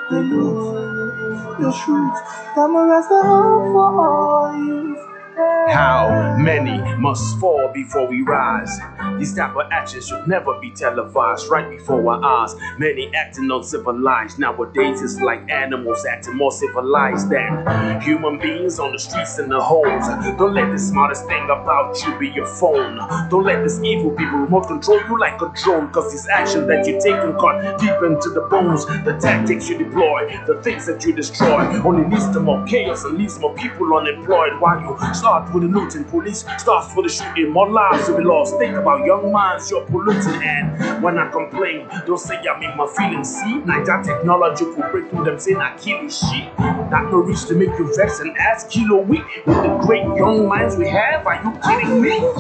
the youth, the truth, cameras the hope for all youth. How many must fall before we rise? These type of actions should never be televised right before our eyes. Many acting uncivilized. Nowadays it's like animals acting more civilized than human beings on the streets and the homes. Don't let the smartest thing about you be your phone. Don't let this evil people remote control you like a drone. Cause these actions that you take can cut deep into the bones. The tactics you deploy, the things that you destroy, only leads to more chaos and leaves more people unemployed. While you start with the looting, police starts with the shooting, more lives will be lost. Think about young minds you're polluting. And when I complain, don't say I make my feelings see. Like that technology could break through them saying I kill this shit. That no reach to make you vex and ask kilo weak with the great young minds we have. Are you kidding me?